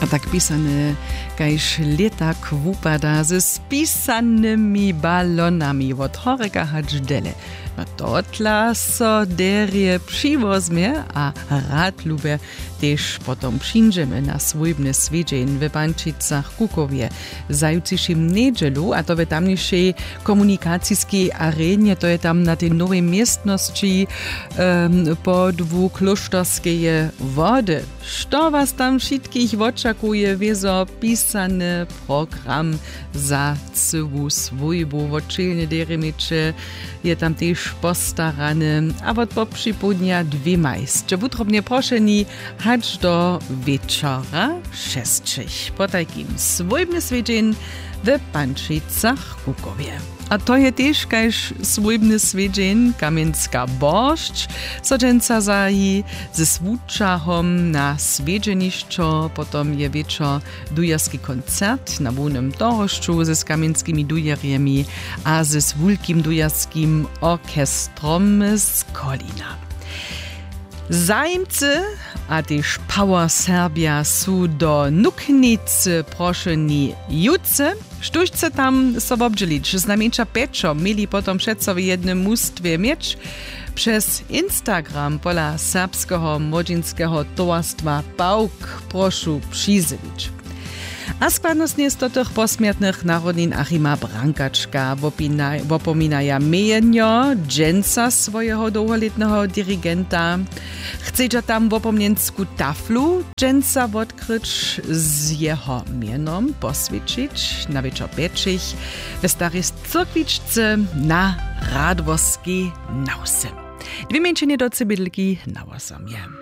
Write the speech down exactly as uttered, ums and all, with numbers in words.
tak pisane, kajż letak wupada ze spisanymi balonami od horeka hać dele. No dotla so derje przywozmie, a rad lube też potom przyjdziemy na swojbny swiedzień w Pančicach Kukowie. Zajutrzyszym niedzielu, a to w tamniejszej komunikacyjskiej arenie, to je tam na tej nowej miestności um, po dwu klosztorskie wody. Co was tam wszystkich oczekuje, wiezo pisany program za cywu swojbu, odczylnie deremecze, je tam też postarany, a od po przypudnia dwie majstre. Wutrobnie proszeni, hać do wieczora szestrzych. Po takim swojbny swiedzień w Pančicach Kukowie. A to je też kajż swojbny swiedzień Kamienska Boršč, sodženca zahi ze swučahom na swiedzienišćo, potom je wieczor dujarski koncert na Wólnym Dorošću ze kamienskimi dujarjemi a ze wulkim dujarskim orkestrom z Kolina. Zajmcy, a też Power Serbia su do Nuknicy proszeni jutce, sztućce tam so obdzielić. Znamienča Pečo mieli potom přeco w jednym mustwie mieć przez Instagram pola serbskiego młodzieńskiego towarstwa Pauk prošu przyzywić. A składnostnie jest to tych posmiertnych narodnin Achima Brankaczka wopominaja mijenio dżęca swojego długoletnego dirigenta. Chcecie tam wopomniensku taflu dżęca odkryć z jego mienom poswiecić na wieczor pieczych w starej cyrkwiczce na Radworskiej Nause. Dwie mężczyny do cybydlki na osamie.